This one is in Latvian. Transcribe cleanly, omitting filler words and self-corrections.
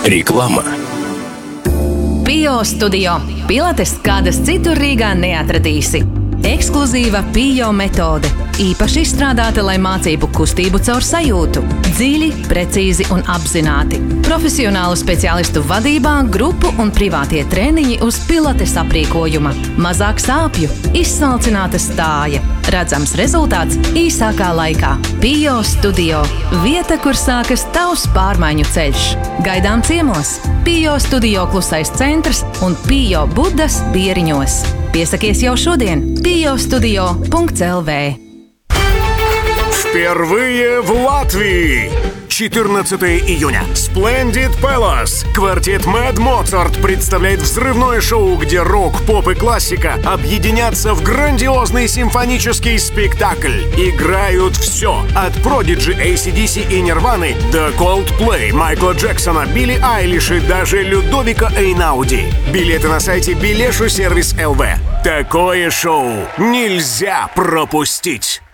Reklāma. Pio Studio. Pilates, kādas citur Rīgā neatradīsi. Ekskluzīva Pio metode. Īpaši izstrādāta, lai mācību kustību caur sajūtu. Dziļi, precīzi un apzināti. Profesionālu speciālistu vadībā, grupu un privātie treniņi uz pilates aprīkojuma. Mazāk sāpju, izsmalcināta stāja. Redzams rezultāts īsākā laikā. Pio Studio. Vieta, kur sākas tavs pārmaiņu ceļš. Gaidām ciemos. Pio Studio Klusais centrs un Pio Budas Bieriņos. Piesakies jau шодien. piostudio.lv. Впервые в Латвии! 14 июня. Splendid Palace. Квартет Mad Mozart представляет взрывное шоу, где рок, поп и классика объединятся в грандиозный симфонический спектакль. Играют все. От Prodigy, AC/DC и Нирваны до Coldplay, Майкла Джексона, Билли Айлиш и даже Людовика Эйнауди. Билеты на сайте Билешу сервис ЛВ. Такое шоу нельзя пропустить!